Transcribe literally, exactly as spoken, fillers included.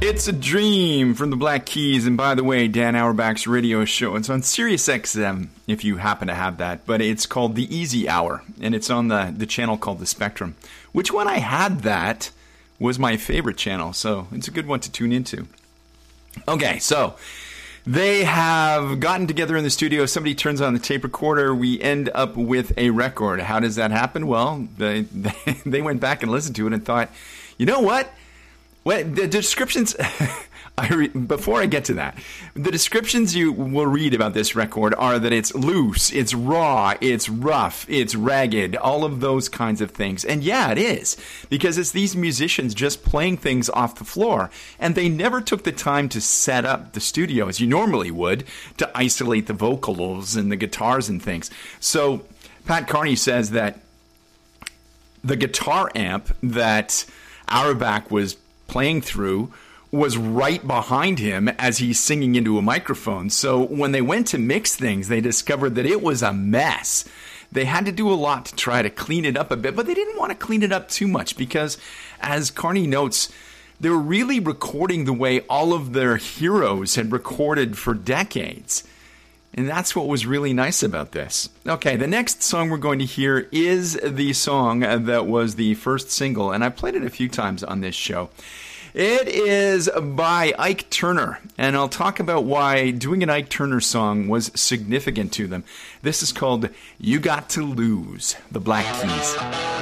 It's a Dream from the Black Keys. And by the way, Dan Auerbach's radio show, it's on Sirius X M if you happen to have that. But it's called The Easy Hour. And it's on the, the channel called The Spectrum. Which, when I had that, was my favorite channel. So it's a good one to tune into. Okay, so they have gotten together in the studio. Somebody turns on the tape recorder. We end up with a record. How does that happen? Well, they, they, they went back and listened to it and thought, you know what? Well, the descriptions, I re, before I get to that, the descriptions you will read about this record are that it's loose, it's raw, it's rough, it's ragged, all of those kinds of things. And yeah, it is, because it's these musicians just playing things off the floor, and they never took the time to set up the studio as you normally would to isolate the vocals and the guitars and things. So Pat Carney says that the guitar amp that Auerbach was playing through was right behind him as he's singing into a microphone. So when they went to mix things, they discovered that it was a mess. They had to do a lot to try to clean it up a bit, but they didn't want to clean it up too much because, as Carney notes, they were really recording the way all of their heroes had recorded for decades. And that's what was really nice about this. Okay, the next song we're going to hear is the song that was the first single, and I played it a few times on this show. It is by Ike Turner, and I'll talk about why doing an Ike Turner song was significant to them. This is called You Got to Lose, the Black Keys.